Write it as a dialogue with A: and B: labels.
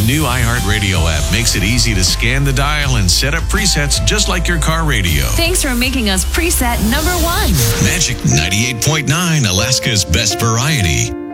A: new iHeartRadio app makes it easy to scan the dial and set up presets just like your car radio.
B: Thanks for making us preset number one.
A: Magic 98.9, Alaska's best variety.